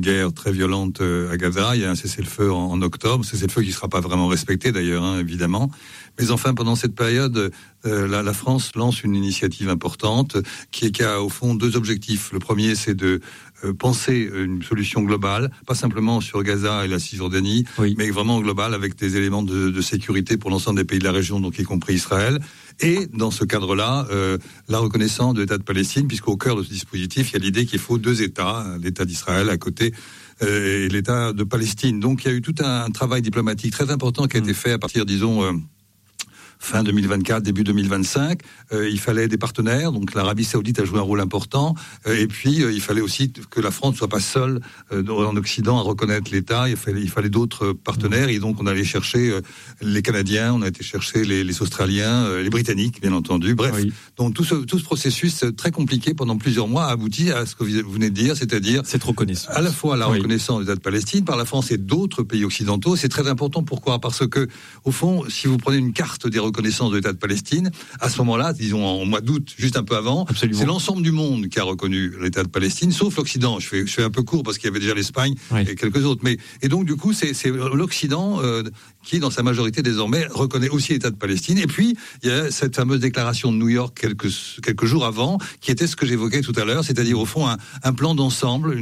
guerre très violente à Gaza. Il y a un cessez-le-feu en octobre, cessez-le-feu qui ne sera pas vraiment respecté d'ailleurs, évidemment. Mais enfin, pendant cette période, la France lance une initiative importante qui a au fond deux objectifs. Le premier, c'est de penser une solution globale, pas simplement sur Gaza et la Cisjordanie, mais vraiment globale avec des éléments de sécurité pour l'ensemble des pays de la région, donc y compris Israël. Et dans ce cadre-là, la reconnaissance de l'État de Palestine, puisqu'au cœur de ce dispositif, il y a l'idée qu'il faut deux États, l'État d'Israël à côté et l'État de Palestine. Donc il y a eu tout un travail diplomatique très important qui a été fait à partir, disons, fin 2024, début 2025, il fallait des partenaires, donc l'Arabie Saoudite a joué un rôle important, et puis il fallait aussi que la France ne soit pas seule en Occident à reconnaître l'État, il fallait d'autres partenaires, et donc on allait chercher les Canadiens, on a été chercher les Australiens, les Britanniques, bien entendu, bref. Donc tout ce processus très compliqué pendant plusieurs mois a abouti à ce que vous venez de dire, c'est-à-dire cette reconnaissance. À la fois la reconnaissance de l'État de Palestine par la France et d'autres pays occidentaux, c'est très important. Pourquoi ? Parce que, au fond, si vous prenez une carte des reconnaissance de l'État de Palestine, à ce moment-là, disons en mois d'août, juste un peu avant, c'est l'ensemble du monde qui a reconnu l'État de Palestine, sauf l'Occident. Je fais un peu court parce qu'il y avait déjà l'Espagne et quelques autres. Et donc, du coup, c'est l'Occident qui, dans sa majorité désormais, reconnaît aussi l'État de Palestine. Et puis, il y a cette fameuse déclaration de New York quelques jours avant, qui était ce que j'évoquais tout à l'heure, c'est-à-dire, au fond, un plan d'ensemble,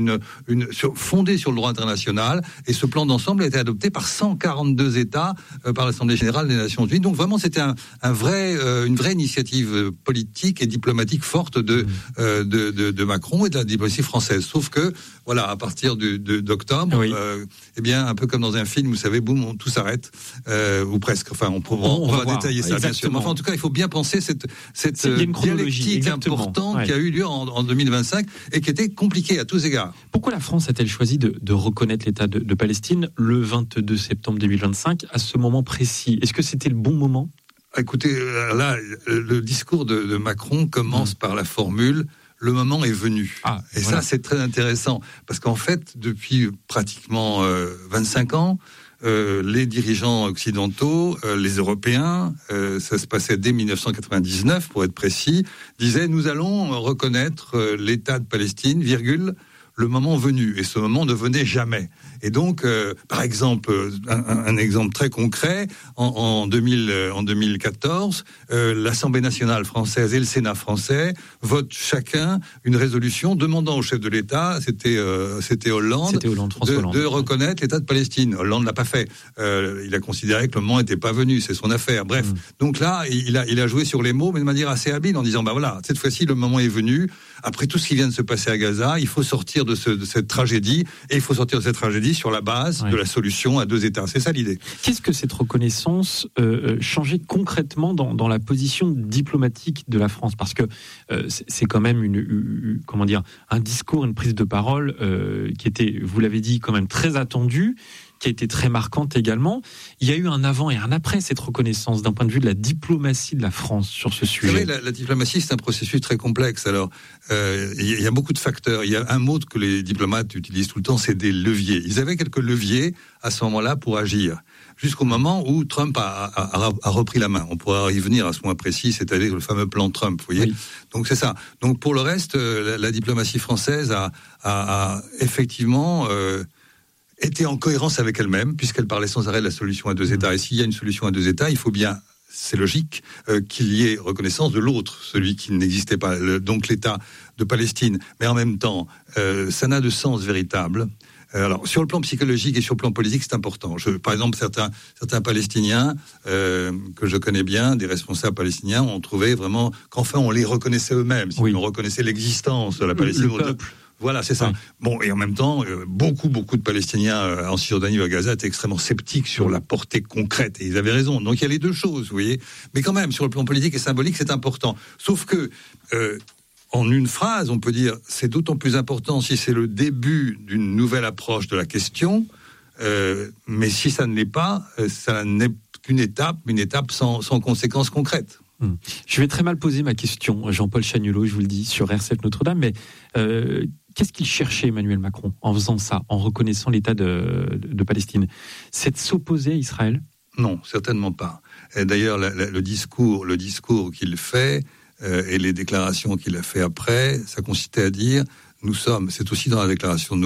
fondé sur le droit international. Et ce plan d'ensemble a été adopté par 142 États par l'Assemblée générale des Nations Unies. Donc, vraiment, c'était une vraie initiative politique et diplomatique forte de Macron et de la diplomatie française. Sauf que, voilà, à partir d'octobre, eh bien, un peu comme dans un film, vous savez, boum, tout s'arrête, ou presque. Enfin, on va détailler ça, bien sûr. Mais enfin, en tout cas, il faut bien penser cette dialectique importante qui a eu lieu en 2025 et qui était compliquée à tous égards. Pourquoi la France a-t-elle choisi de reconnaître l'État de Palestine le 22 septembre 2025, à ce moment précis ? Est-ce que c'était le bon moment ? Écoutez, là, le discours de Macron commence par la formule « le moment est venu ». Et voilà. Ça, c'est très intéressant, parce qu'en fait, depuis pratiquement 25 ans, les dirigeants occidentaux, les Européens, ça se passait dès 1999, pour être précis, disaient « nous allons reconnaître l'État de Palestine, virgule, le moment venu ». Et ce moment ne venait jamais. Et donc, par exemple, un exemple très concret, en 2014, l'Assemblée nationale française et le Sénat français votent chacun une résolution demandant au chef de l'État, c'était Hollande, de reconnaître l'État de Palestine. Hollande l'a pas fait. Il a considéré que le moment n'était pas venu, c'est son affaire. Bref, donc là, il a joué sur les mots, mais de manière assez habile, en disant, bah voilà, cette fois-ci, le moment est venu. Après tout ce qui vient de se passer à Gaza, il faut sortir de cette tragédie, et il faut sortir de cette tragédie sur la base de la solution à deux États. C'est ça l'idée. Qu'est-ce que cette reconnaissance changeait concrètement dans la position diplomatique de la France ? Parce que c'est quand même un discours, une prise de parole qui était, vous l'avez dit, quand même très attendue, qui a été très marquante également. Il y a eu un avant et un après cette reconnaissance d'un point de vue de la diplomatie de la France sur ce sujet. Vous savez, la diplomatie, c'est un processus très complexe. Alors, il y a beaucoup de facteurs. Il y a un mot que les diplomates utilisent tout le temps, c'est des leviers. Ils avaient quelques leviers à ce moment-là pour agir, jusqu'au moment où Trump a repris la main. On pourra y venir à ce moment précis, c'est-à-dire le fameux plan Trump, vous voyez. Donc c'est ça. Donc pour le reste, la diplomatie française a effectivement était en cohérence avec elle-même, puisqu'elle parlait sans arrêt de la solution à deux États. Et s'il y a une solution à deux États, il faut bien, c'est logique, qu'il y ait reconnaissance de l'autre, celui qui n'existait pas, donc l'État de Palestine. Mais en même temps, ça n'a de sens véritable. Alors, sur le plan psychologique et sur le plan politique, c'est important. Par exemple, certains Palestiniens que je connais bien, des responsables palestiniens, ont trouvé vraiment qu'enfin on les reconnaissait eux-mêmes, on reconnaissait l'existence de la Palestine. Le peuple. Voilà, c'est ça. Bon, et en même temps, beaucoup de Palestiniens en Cisjordanie ou à Gaza étaient extrêmement sceptiques sur la portée concrète, et ils avaient raison. Donc il y a les deux choses, vous voyez. Mais quand même, sur le plan politique et symbolique, c'est important. Sauf que, en une phrase, on peut dire, c'est d'autant plus important si c'est le début d'une nouvelle approche de la question, mais si ça ne l'est pas, ça n'est qu'une étape, sans conséquences concrètes. Je vais très mal poser ma question, Jean-Paul Chagnolot, je vous le dis, sur R7 Notre-Dame, mais qu'est-ce qu'il cherchait, Emmanuel Macron, en faisant ça, en reconnaissant l'État de Palestine ? C'est de s'opposer à Israël ? Non, certainement pas. Et d'ailleurs, le discours qu'il fait et les déclarations qu'il a fait après, ça consistait à dire, c'est aussi dans la déclaration de